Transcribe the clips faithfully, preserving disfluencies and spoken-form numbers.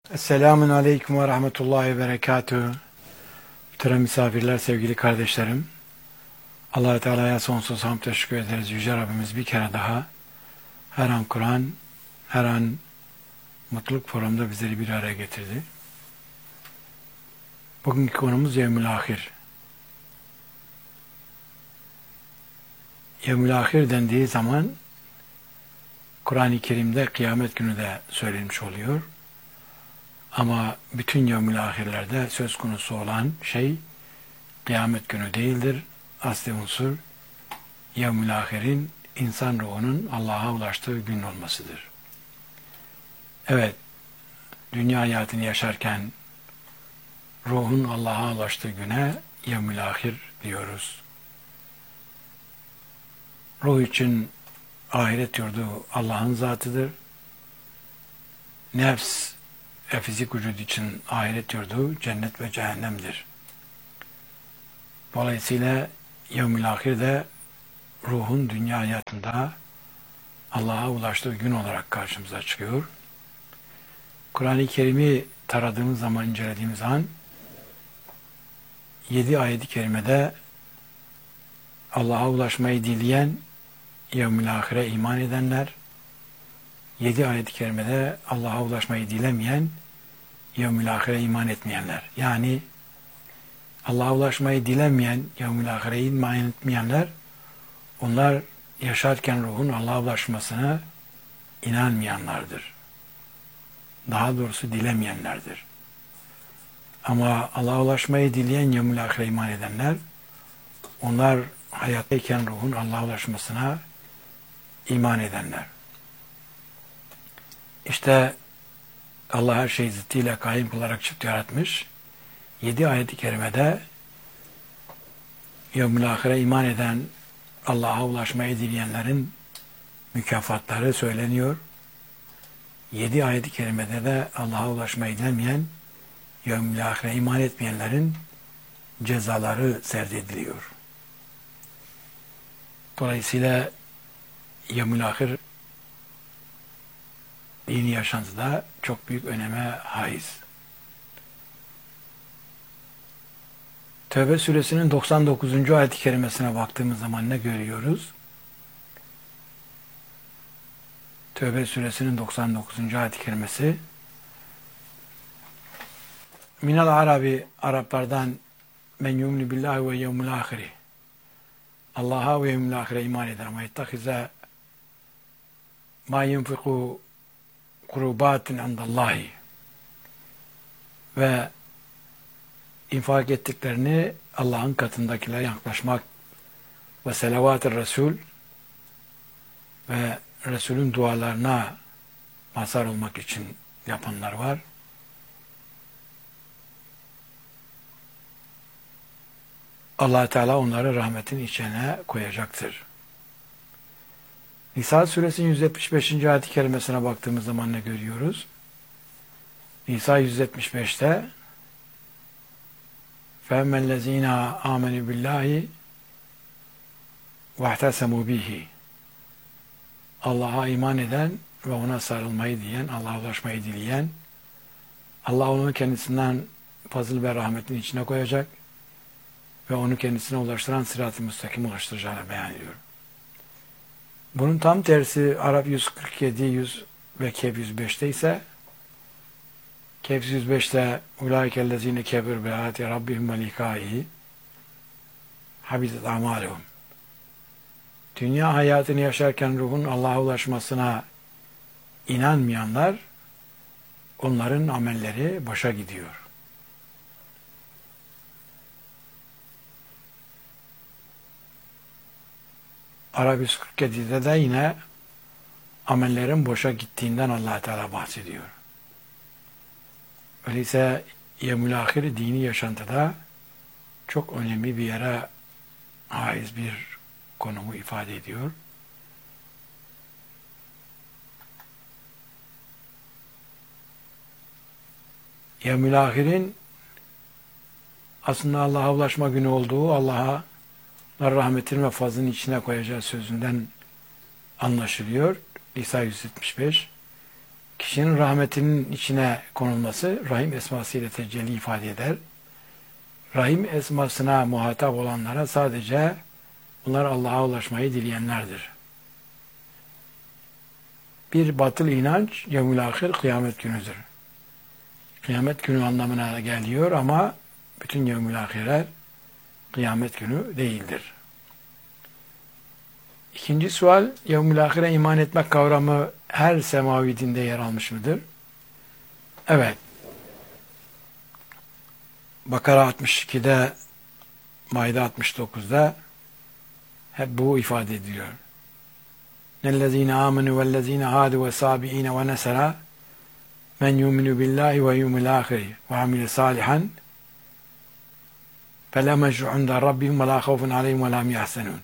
Esselamun Aleyküm ve Rahmetullahi ve Berekatühü. Muhterem misafirler, sevgili kardeşlerim. Allah-u Teala'ya sonsuz hamd teşekkür ederiz. Yüce Rabbimiz bir kere daha her an Kur'an, her an mutluluk programında bizleri bir araya getirdi. Bugünkü konumuz Yevmül Ahir. Yevmül Ahir dendiği zaman Kur'an-ı Kerim'de kıyamet günü de söylenmiş oluyor. Ama bütün yevmül ahirlerde söz konusu olan şey kıyamet günü değildir. Asli unsur yevmül ahirin insan ruhunun Allah'a ulaştığı gün olmasıdır. Evet, dünya hayatını yaşarken ruhun Allah'a ulaştığı güne yevmül ahir diyoruz. Ruh için ahiret yurdu Allah'ın zatıdır. Nefs ve fizik vücut için ahiret yurdu cennet ve cehennemdir. Dolayısıyla yevmül ahir de ruhun dünya hayatında Allah'a ulaştığı gün olarak karşımıza çıkıyor. Kur'an-ı Kerim'i taradığımız zaman, incelediğimiz zaman yedi ayet-i kerimede Allah'a ulaşmayı dileyen yevmül ahire iman edenler, yedi ayet-i kerimede Allah'a ulaşmayı dilemeyen yevmül ahire iman etmeyenler. Yani Allah'a ulaşmayı dilemeyen, yevmül ahire iman etmeyenler, onlar yaşarken ruhun Allah'a ulaşmasına inanmayanlardır. Daha doğrusu dilemeyenlerdir. Ama Allah'a ulaşmayı dileyen yevmül ahire iman edenler, onlar hayattayken ruhun Allah'a ulaşmasına iman edenler. İşte Allah her şeyi zıttıyla kaim kılarak çift yaratmış. Yedi ayet-i kerimede yevmül ahire iman eden, Allah'a ulaşmayı dileyenlerin mükafatları söyleniyor. Yedi ayet-i kerimede de Allah'a ulaşmayı dilemeyen, yevmül ahire iman etmeyenlerin cezaları serdediliyor. Dolayısıyla yevmül ahir dini yaşantıda çok büyük öneme haiz. Tevbe suresinin doksan dokuzuncu ayet-i kerimesine baktığımız zaman ne görüyoruz? Tevbe suresinin doksan dokuzuncu ayet-i kerimesi Minel Arabi, Araplardan men yumni billahi ve yevmül ahiri, Allah'a ve yevmül ahire iman eder ama yettahize ma yunfiku kurubatin indallahi, ve infak ettiklerini Allah'ın katındakilere yaklaşmak ve selavat-ı Resul ve Resul'ün dualarına mazhar olmak için yapanlar var. Allah Teala onları rahmetin içine koyacaktır. Nisa suresinin yüz yetmiş beşinci ayet-i kerimesine baktığımız zaman ne görüyoruz? Nisa yüz yetmiş beşte فَاَمَّا الَّذ۪ينَ آمَنُوا بِاللّٰهِ وَاَحْتَسَمُوا بِهِ, Allah'a iman eden ve ona sarılmayı diyen, Allah'a ulaşmayı dileyen, Allah onu kendisinden fazıl ve rahmetin içine koyacak ve onu kendisine ulaştıran sırat-ı müstakim ulaştıracağını beyan ediyor. Bunun tam tersi Arap yüz kırk yedi, yüz ve Kehf yüz beşte ise Kehf yüz beşte ulaikellezine kebir bi ayati rabbihim ve likaihi habitat amalihum. Dünya hayatını yaşarken ruhun Allah'a ulaşmasına inanmayanlar, onların amelleri boşa gidiyor. Arap yüz kırk yedide de yine amellerin boşa gittiğinden Allah Teala bahsediyor. Öyleyse yevmül ahir dini yaşantıda çok önemli bir yere haiz bir konumu ifade ediyor. Yevmül ahirin aslında Allah'a ulaşma günü olduğu, Allah'a rahmetin ve fazlının içine koyacağı sözünden anlaşılıyor. Nisa yüz yetmiş beş. kişinin rahmetinin içine konulması Rahim esmasıyla tecelli ifade eder. Rahim esmasına muhatap olanlara sadece bunlar Allah'a ulaşmayı dileyenlerdir. Bir batıl inanç yevmül ahir kıyamet günüdür. Kıyamet günü anlamına geliyor ama bütün yevmül ahireler kıyamet günü değildir. İkinci sual, yevmül ahire iman etmek kavramı her semavi dinde yer almış mıdır? Evet. Bakara altmış ikide, Maide altmış dokuzda hep bu ifade ediliyor. Nellezine amenu vellezine hadu ve sabiine ve nesera men yuminu billahi ve yumil ahiri ve amile salihan فَلَا مَجْرُ عِنْدَ رَبِّهِمْ وَلَا خَوْفٌ عَلَيْهِمْ وَلَا هُمْ يَحْزَنُونَ.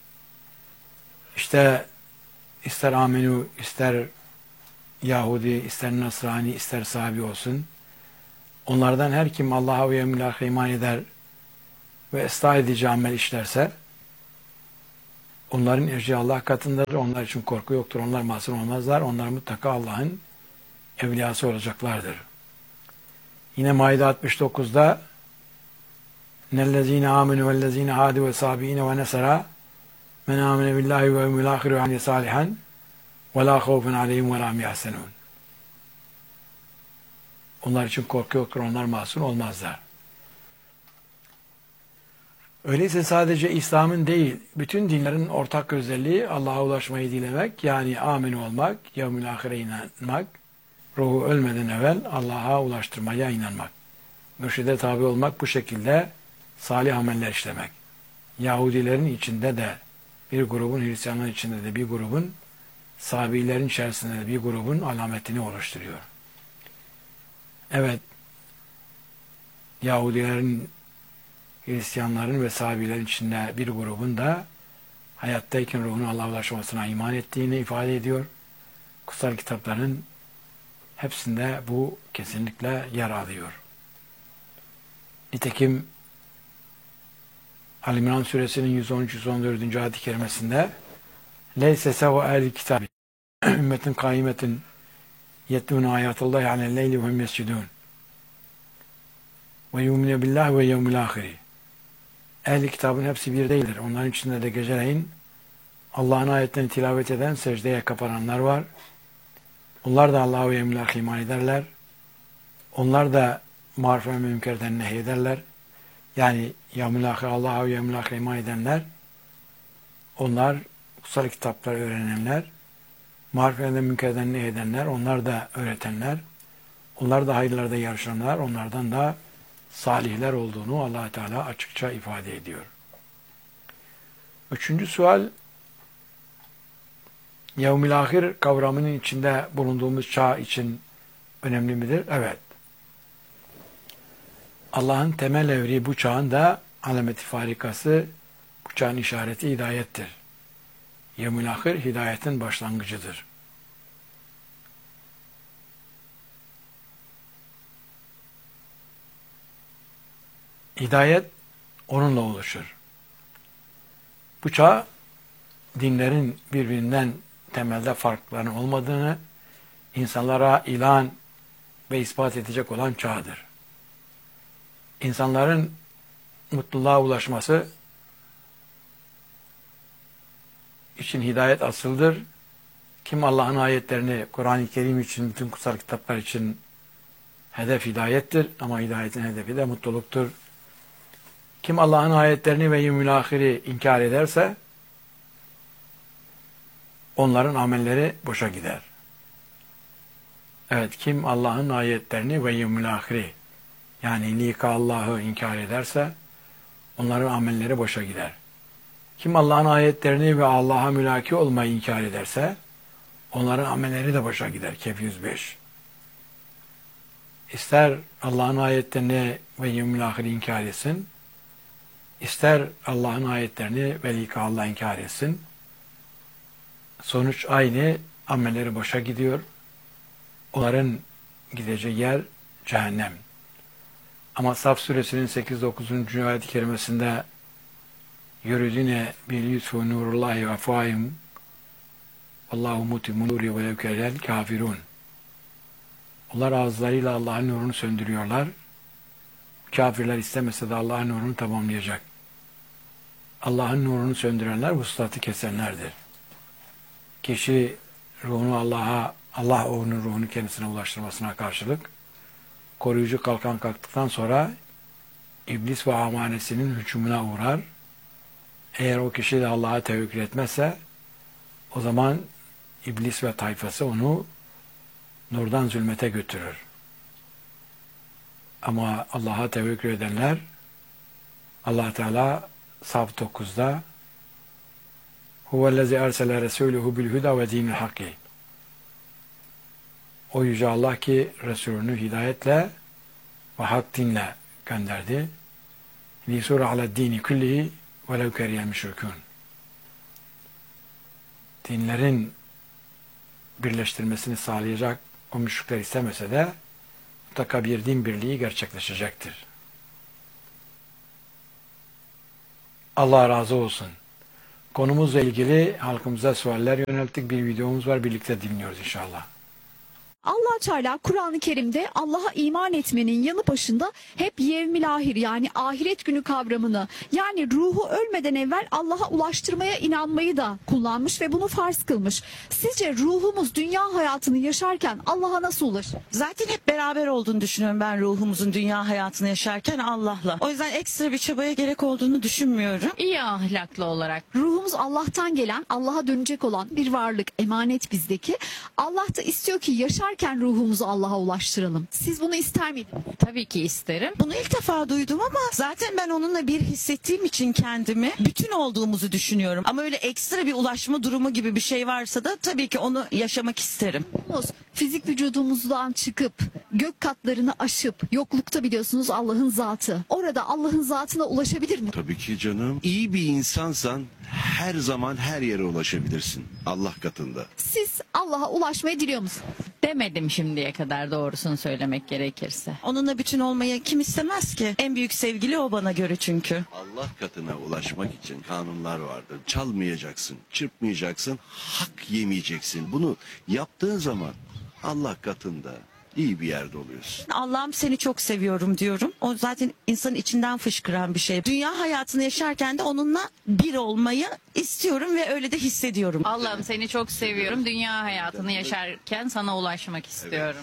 İşte ister amenu, ister Yahudi, ister Nasrani, ister sahabi olsun. Onlardan her kim Allah'a ve yevmil ahire iman eder ve ıslah edici amel işlerse onların ecri Allah katındadır. Onlar için korku yoktur. Onlar masum olmazlar. Onlar mutlaka Allah'ın evliyası olacaklardır. Yine Maide altmış dokuzda nellezine amenu vellezine hadu ve sabiine ve nesera men amene billahi ve yevmil ahire ve amile salihan ve la khawfun aleyhim ve la hum yahzenun. Onlar için korku yoktur. Onlar masum olmazlar. Öyleyse sadece İslam'ın değil, bütün dinlerin ortak özelliği Allah'a ulaşmayı dilemek, yani amin olmak, yevmül ahire inanmak, ruhu ölmeden evvel Allah'a ulaştırmaya inanmak. Mürşide tabi olmak, bu şekilde salih ameller işlemek. Yahudilerin içinde de bir grubun, Hristiyanların içinde de bir grubun, Sabilerin içerisinde de bir grubun alametini oluşturuyor. Evet, Yahudilerin, Hristiyanların ve Sabilerin içinde bir grubun da hayattayken ruhunun Allah'a ulaşmasına iman ettiğini ifade ediyor. Kutsal kitapların hepsinde bu kesinlikle yer alıyor. Nitekim Al-İmran suresinin yüz on üç yüz on dördüncü ayet-i kerimesinde leyse seva ehli kitabi ümmetin kaimetin yetlûne ayatullahi alel-leyli ve hum yescudûn ve yumine billahi ve yevmil ahiri. Ehli kitabın hepsi bir değildir. Onların içinde de geceleyin Allah'ın ayetlerini tilavet eden, secdeye kapananlar var. Onlar da Allah'a ve yevmil ahire iman ederler. Onlar da maruf ve münkerden nehyederler. Yani yevmil ahire, Allah'a ve yevmil ahire iman edenler, onlar kutsal kitapları öğrenenler, maruf ve münkerden nehyedenler, onlar da öğretenler, onlar da hayırlarda yarışanlar, onlardan da salihler olduğunu Allah Teala açıkça ifade ediyor. Üçüncü sual, yevmil ahir kavramının içinde bulunduğumuz çağ için önemli midir? Evet. Allah'ın temel evri bu çağın da alameti farikası, bu çağın işareti hidayettir. Yevmil ahir hidayetin başlangıcıdır. Hidayet onunla oluşur. Bu çağ dinlerin birbirinden temelde farklarının olmadığını insanlara ilan ve ispat edecek olan çağdır. İnsanların mutluluğa ulaşması için hidayet asıldır. Kim Allah'ın ayetlerini, Kur'an-ı Kerim için, bütün kutsal kitaplar için hedef hidayettir ama hidayetin hedefi de mutluluktur. Kim Allah'ın ayetlerini ve yevmül ahiri inkar ederse onların amelleri boşa gider. Evet, kim Allah'ın ayetlerini ve yevmül ahiri, yani lika Allah'ı inkar ederse onların amelleri boşa gider. Kim Allah'ın ayetlerini ve Allah'a mülaki olmayı inkar ederse onların amelleri de boşa gider. Kehf yüz beş. İster Allah'ın ayetlerini ve yevmül ahiri inkar etsin, ister Allah'ın ayetlerini ve lika Allah'ı inkar etsin, sonuç aynı, amelleri boşa gidiyor. Onların gideceği yer cehennem. Ama Saf suresinin sekiz dokuzuncu ayet-i kerimesinde yuridine bil yusfu nurullahi ve faim Allahu mutimmu nuri ve lev kerel kafirun. Onlar ağızlarıyla Allah'ın nurunu söndürüyorlar. Kafirler istemese de Allah'ın nurunu tamamlayacak. Allah'ın nurunu söndürenler vuslatı kesenlerdir. Kişi ruhunu Allah'a, Allah onun ruhunu kendisine ulaştırmasına karşılık koruyucu kalkan kalktıktan sonra iblis ve amanesinin hücumuna uğrar. Eğer o kişi de Allah'a tevekkül etmezse o zaman iblis ve tayfası onu nurdan zulmete götürür. Ama Allah'a tevekkül edenler, Allah Teala Saf dokuzda huvellezî ersele resûlühü bilhuda ve dinil hakki. O yüce Allah ki Resulünü hidayetle ve hak dinle gönderdi. Lisûre ala dini küllihi velev keriyel müşrikûn. Dinlerin birleştirmesini sağlayacak o müşrikler istemese de mutlaka bir din birliği gerçekleşecektir. Allah razı olsun. Konumuzla ilgili halkımıza sualler yönelttik. Bir videomuz var. Birlikte dinliyoruz inşallah. Allah Teala Kur'an-ı Kerim'de Allah'a iman etmenin yanı başında hep yevmil ahir yani ahiret günü kavramını yani ruhu ölmeden evvel Allah'a ulaştırmaya inanmayı da kullanmış ve bunu farz kılmış. Sizce ruhumuz dünya hayatını yaşarken Allah'a nasıl ulaşır? Zaten hep beraber olduğunu düşünüyorum ben ruhumuzun dünya hayatını yaşarken Allah'la. O yüzden ekstra bir çabaya gerek olduğunu düşünmüyorum. İyi ahlaklı olarak. Ruhumuz Allah'tan gelen, Allah'a dönecek olan bir varlık, emanet bizdeki. Allah da istiyor ki yaşar ruhumuzu Allah'a ulaştıralım. Siz bunu ister miydiniz? Tabii ki isterim. Bunu ilk defa duydum ama zaten ben onunla bir hissettiğim için kendimi bütün olduğumuzu düşünüyorum. Ama öyle ekstra bir ulaşma durumu gibi bir şey varsa da tabii ki onu yaşamak isterim. Ruhumuz fizik vücudumuzdan çıkıp gök katlarını aşıp yoklukta biliyorsunuz Allah'ın zatı. Orada Allah'ın zatına ulaşabilir mi? Tabii ki canım. İyi bir insansan her zaman her yere ulaşabilirsin Allah katında. Siz Allah'a ulaşmayı diliyor musunuz? Demedim şimdiye kadar doğrusunu söylemek gerekirse. Onunla bütün olmayı kim istemez ki? En büyük sevgili o bana göre çünkü. Allah katına ulaşmak için kanunlar vardır. Çalmayacaksın, çırpmayacaksın, hak yemeyeceksin. Bunu yaptığın zaman Allah katında iyi bir yerde oluyorsun. Allah'ım seni çok seviyorum diyorum. O zaten insanın içinden fışkıran bir şey. Dünya hayatını yaşarken de onunla bir olmayı istiyorum ve öyle de hissediyorum. Allah'ım seni çok seviyorum. Dünya hayatını yaşarken sana ulaşmak istiyorum.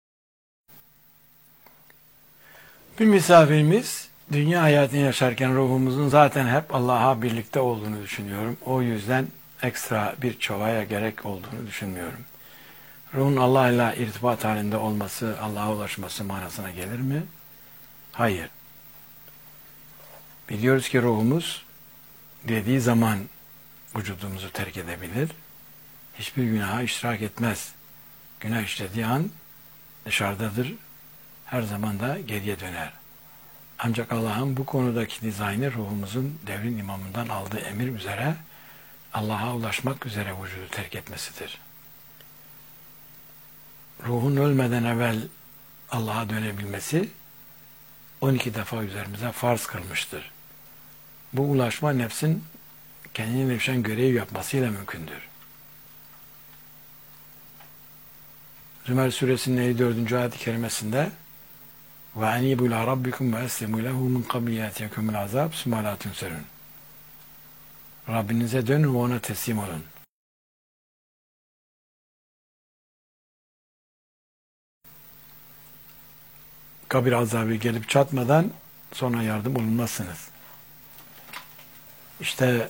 Bir misafirimiz dünya hayatını yaşarken ruhumuzun zaten hep Allah'a birlikte olduğunu düşünüyorum. O yüzden ekstra bir çabaya gerek olduğunu düşünmüyorum. Ruhun Allah ile irtibat halinde olması, Allah'a ulaşması manasına gelir mi? Hayır. Biliyoruz ki ruhumuz dediği zaman vücudumuzu terk edebilir. Hiçbir günaha iştirak etmez. Günah işlediği an dışarıdadır. Her zaman da geriye döner. Ancak Allah'ın bu konudaki dizaynı ruhumuzun devrin imamından aldığı emir üzere Allah'a ulaşmak üzere vücudu terk etmesidir. Ruhun ölmeden evvel Allah'a dönebilmesi on iki defa üzerimize farz kılmıştır. Bu ulaşma nefsin kendine düşen görev yapmasıyla mümkündür. Zümer suresinin elli dördüncü ayet-i kerimesinde وَاَنِيبُ لَا رَبِّكُمْ وَاَسْلِمُوا لَهُ مِنْ قَبْلِ يَاتِيَكُمُ الْعَذَابُ ثُمَّ لَا تُنْصَرُونَ. Rabbinize dönün ve ona teslim olun. Kabir azabı gelip çatmadan sonra yardım olunmazsınız. İşte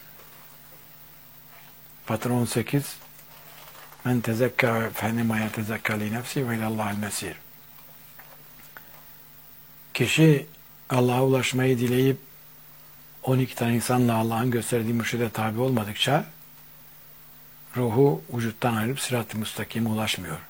Fatır on sekiz Men tezekkâ fennemâ yetezekkâ li nefsi ve ilallâhil mesîr. Kişi Allah'a ulaşmayı dileyip on iki tane insanla Allah'ın gösterdiği mürşide tabi olmadıkça ruhu vücuttan ayrılıp sırat-ı müstakime ulaşmıyor.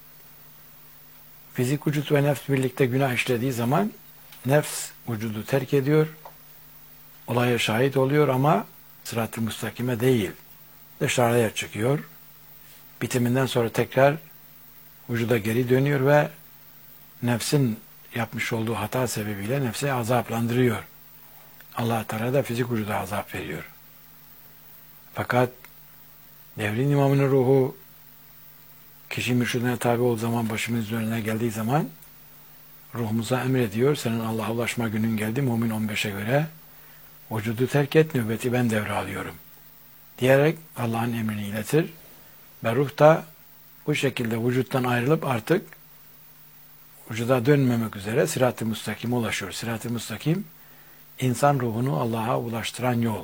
Fizik vücut ve nefs birlikte günah işlediği zaman nefs vücudu terk ediyor, olaya şahit oluyor ama sırat-ı müstakime değil, dışarıya çıkıyor. Bitiminden sonra tekrar vücuda geri dönüyor ve nefsin yapmış olduğu hata sebebiyle nefsi azaplandırıyor. Allah Teala da fizik vücuda azap veriyor. Fakat devrin imamının ruhu Kişi mürşidine tabi olduğu zaman, başımız önüne geldiği zaman ruhumuza emrediyor. Senin Allah'a ulaşma günün geldi. Mümin on beşe göre vücudu terk et, nöbeti ben devralıyorum diyerek Allah'ın emrini iletir. Ve ruh da bu şekilde vücuttan ayrılıp artık vücuda dönmemek üzere sırat-ı müstakime ulaşıyor. Sırat-ı müstakim, insan ruhunu Allah'a ulaştıran yol.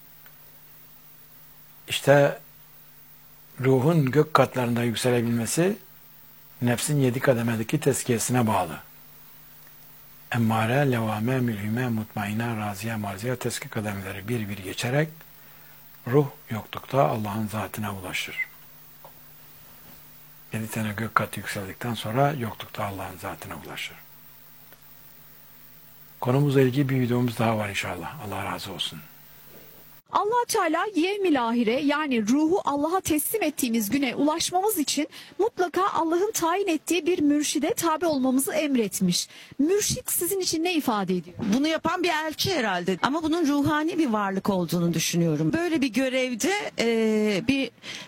İşte ruhun gök katlarında yükselebilmesi nefsin yedi kademedeki tezkiyesine bağlı. Emmare, levame, mülhime, mutmaine, raziye, marziye tezkiye kademeleri bir bir geçerek ruh yoklukta Allah'ın zatına ulaşır. Yedi tane gök katı yükseldikten sonra yoklukta Allah'ın zatına ulaşır. Konumuzla ilgili bir videomuz daha var inşallah. Allah razı olsun. Allah Teala yevmil ahire yani ruhu Allah'a teslim ettiğimiz güne ulaşmamız için mutlaka Allah'ın tayin ettiği bir mürşide tabi olmamızı emretmiş. Mürşit sizin için ne ifade ediyor? Bunu yapan bir elçi herhalde ama bunun ruhani bir varlık olduğunu düşünüyorum. Böyle bir görevde e, bir